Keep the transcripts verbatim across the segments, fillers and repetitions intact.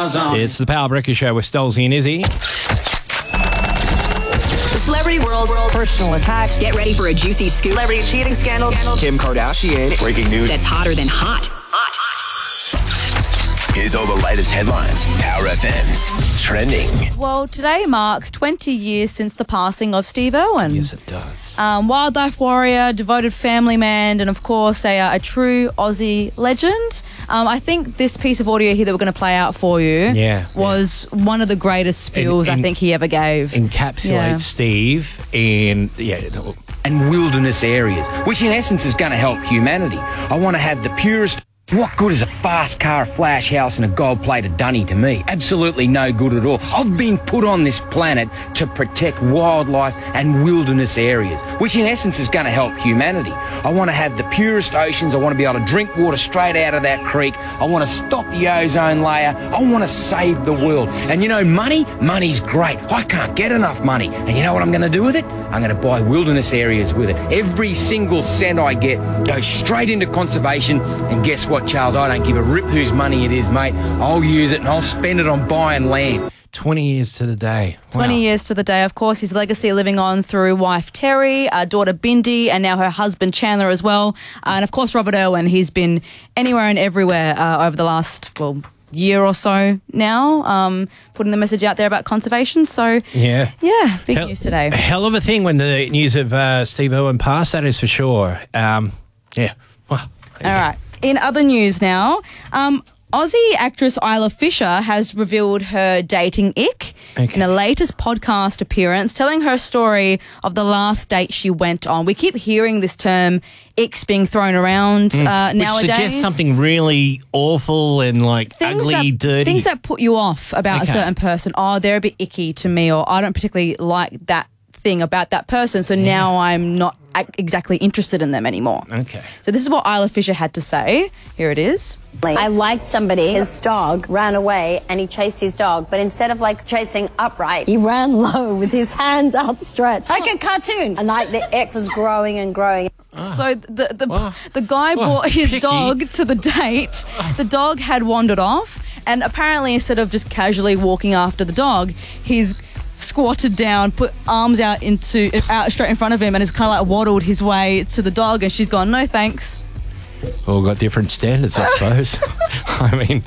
zone. It's the Power Breakfast Show with Stolzy and Izzy. The celebrity world, world, personal attacks. Get ready for a juicy scoop. Celebrity cheating scandal. Kim Kardashian. Breaking news. That's hotter than hot. Hot. Here's all the latest headlines. Power F M's trending. Well, today marks twenty years since the passing of Steve Irwin. Yes, it does. Um, wildlife warrior, devoted family man, and of course a, a true Aussie legend. Um, I think this piece of audio here that we're going to play out for you Yeah, was one of the greatest spills In- in- I think he ever gave. Encapsulates Yeah. Steve in, yeah, and wilderness areas, which in essence is going to help humanity. I want to have the purest. What good is a fast car, a flash house and a gold-plated dunny to me? Absolutely no good at all. I've been put on this planet to protect wildlife and wilderness areas, which in essence is going to help humanity. I want to have the purest oceans. I want to be able to drink water straight out of that creek. I want to stop the ozone layer. I want to save the world. And you know, money? Money's great. I can't get enough money. And you know what I'm going to do with it? I'm going to buy wilderness areas with it. Every single cent I get goes straight into conservation. And guess what, Charles? I don't give a rip whose money it is, mate. I'll use it and I'll spend it on buying land. twenty years to the day. Wow. twenty years to the day, of course. His legacy living on through wife Terry, uh, daughter Bindi, and now her husband Chandler as well. Uh, and of course, Robert Irwin. He's been anywhere and everywhere uh, over the last, well, year or so now, um, putting the message out there about conservation. So, Yeah. yeah, big Hell- news today. Hell of a thing when the news of uh, Steve Irwin passed, that is for sure. Um, yeah. Well, All right. In other news now, um, Aussie actress Isla Fisher has revealed her dating ick Okay. in a latest podcast appearance, telling her story of the last date she went on. We keep hearing this term icks being thrown around uh, Which nowadays. suggests something really awful and like Things ugly, that, dirty. Things that put you off about Okay. a certain person. Oh, they're a bit icky to me, or I don't particularly like that thing about that person, so now I'm not ac- exactly interested in them anymore. Okay. So this is what Isla Fisher had to say. Here it is. I liked somebody, his dog ran away and he chased his dog, but instead of like chasing upright, he ran low with his hands outstretched. Like a cartoon. And like the ick was growing and growing. So the the, Wow. the guy Wow, brought his picky. dog to the date. The dog had wandered off, and apparently instead of just casually walking after the dog, he's squatted down, put arms out into out straight in front of him, and has kind of like waddled his way to the dog. And she's gone, "No thanks." All got different standards, I suppose. I mean,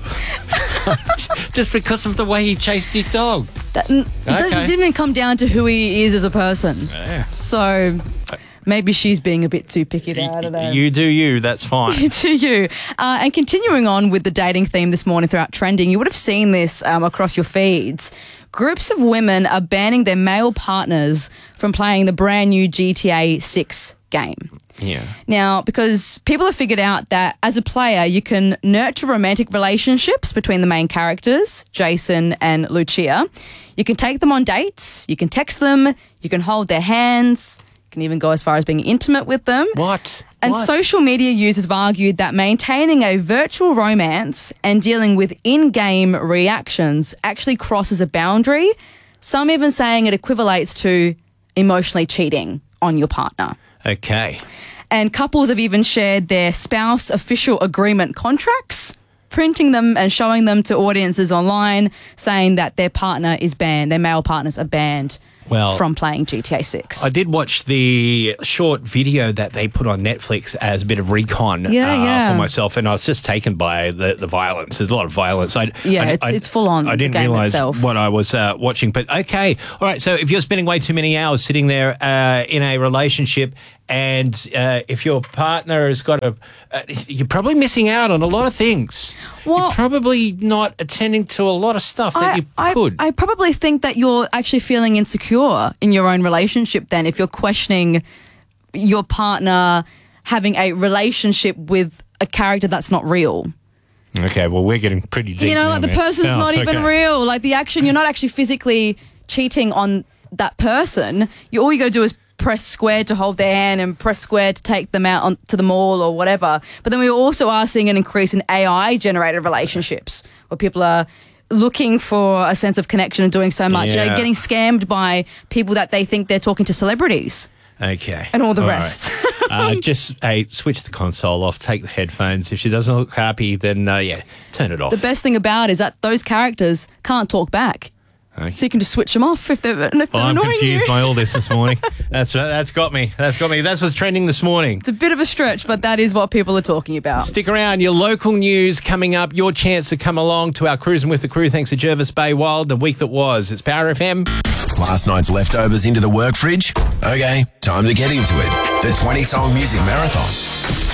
just because of the way he chased your dog. That, it Okay. didn't even come down to who he is as a person. Yeah. So maybe she's being a bit too picky there. I don't know. You do you, that's fine. To you. Uh, and continuing on with the dating theme this morning throughout trending, you would have seen this um, across your feeds. Groups of women are banning their male partners from playing the brand new G T A six game. Yeah. Now, because people have figured out that as a player, you can nurture romantic relationships between the main characters, Jason and Lucia. You can take them on dates, you can text them, you can hold their hands, you can even go as far as being intimate with them. What? And What? social media users have argued that maintaining a virtual romance and dealing with in-game reactions actually crosses a boundary. Some even saying it equivalates to emotionally cheating on your partner. Okay. And couples have even shared their spouse official agreement contracts, printing them and showing them to audiences online, saying that their partner is banned, their male partners are banned Well, from playing G T A six. I did watch the short video that they put on Netflix as a bit of recon Yeah, uh, yeah. for myself, and I was just taken by the, the violence. There's a lot of violence. I, Yeah, I, it's- I- it's full on, I the didn't game realise itself. what I was uh, watching, but okay. All right, so if you're spending way too many hours sitting there uh, in a relationship, and uh, if your partner has got a, uh, you're probably missing out on a lot of things. Well- you're probably not attending to a lot of stuff that I, you I, could. I probably think that you're actually feeling insecure in your own relationship then if you're questioning your partner having a relationship with a character that's not real. Okay, well, we're getting pretty deep. You know, now, like the man. person's Oh, not even okay. real. Like the action, you're not actually physically cheating on that person. You all you got to do is press square to hold their hand and press square to take them out on, to the mall or whatever. But then we also are seeing an increase in A I-generated relationships where people are looking for a sense of connection and doing so much. Yeah. They're getting scammed by people that they think they're talking to celebrities. Okay. And all the All rest. right. uh, just, hey, switch the console off, take the headphones. If she doesn't look happy, then, uh, yeah, turn it off. The best thing about it is that those characters can't talk back. Okay. So you can just switch them off if they're, if they're Well, I'm annoying confused you. by all this this morning. That's that's got me. That's got me. That's what's trending this morning. It's a bit of a stretch, but that is what people are talking about. Stick around. Your local news coming up. Your chance to come along to our Cruising with the Crew. Thanks to Jervis Bay Wild, the week that was. It's Power F M. Last night's leftovers into the work fridge? Okay, time to get into it. The twenty-song music marathon.